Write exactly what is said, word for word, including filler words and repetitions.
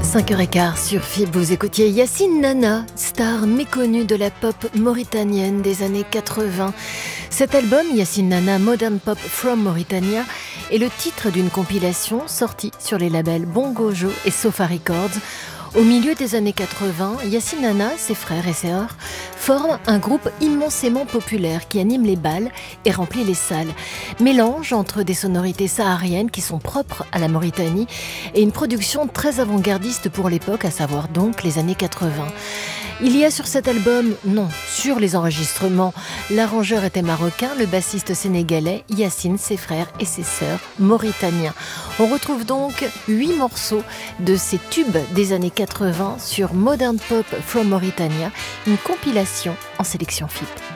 cinq heures quinze sur F I B, vous écoutiez Yacine Nana, star méconnue de la pop mauritanienne des années quatre-vingts. Cet album, Yacine Nana Modern Pop from Mauritania, est le titre d'une compilation sortie sur les labels Bongo Joe et Sofa Records. Au milieu des années quatre-vingts, Yacine Nana, ses frères et sœurs, forment un groupe immensément populaire qui anime les bals et remplit les salles. Mélange entre des sonorités sahariennes qui sont propres à la Mauritanie et une production très avant-gardiste pour l'époque, à savoir donc les années quatre-vingts. Il y a sur cet album, non, sur les enregistrements, l'arrangeur était marocain, le bassiste sénégalais, Yacine, ses frères et ses sœurs mauritaniens. On retrouve donc huit morceaux de ces tubes des années quatre-vingts sur Modern Pop from Mauritania, une compilation en sélection F I B.